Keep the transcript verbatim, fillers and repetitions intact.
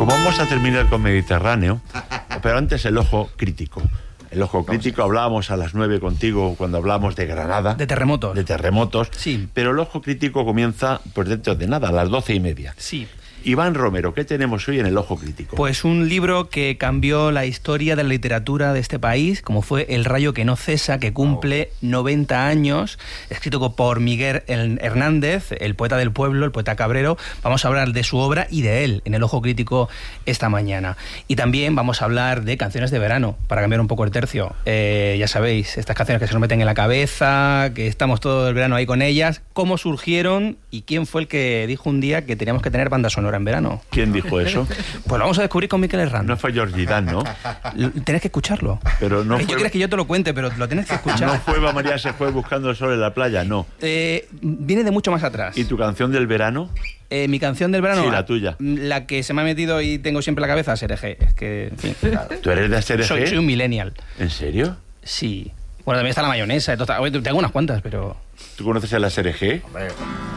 Como vamos a terminar con Mediterráneo, pero antes el ojo crítico. El ojo crítico, hablábamos a las nueve contigo cuando hablábamos de Granada. De terremotos. De terremotos. Sí. Pero el ojo crítico comienza pues dentro de nada, a las doce y media. Sí. Iván Romero, ¿qué tenemos hoy en el ojo crítico? Pues un libro que cambió la historia de la literatura de este país, como fue El rayo que no cesa, que cumple noventa años, escrito por Miguel Hernández, el poeta del pueblo, el poeta cabrero. Vamos a hablar de su obra y de él en el ojo crítico esta mañana. Y también vamos a hablar de canciones de verano, para cambiar un poco el tercio. Eh, ya sabéis, estas canciones que se nos meten en la cabeza, que estamos todo el verano ahí con ellas, cómo surgieron y quién fue el que dijo un día que teníamos que tener banda sonora en verano. ¿Quién dijo eso? Pues lo vamos a descubrir con Miquel Hernández. No fue George Dan, ¿no? L- Tenés que escucharlo. Pero no Yo fue... quieres que yo te lo cuente, pero lo tienes que escuchar. No fue Eva María se fue buscando el sol en la playa, no. Eh, viene de mucho más atrás. ¿Y tu canción del verano? Eh, mi canción del verano... Sí, la tuya. La que se me ha metido y tengo siempre en la cabeza, Serejé. Es que, en fin, claro. ¿Tú eres de Serejé? Soy, soy un millennial. ¿En serio? Sí. Bueno, también está la mayonesa. Entonces, tengo unas cuantas, pero... ¿Tú conoces a la Serejé? Hombre,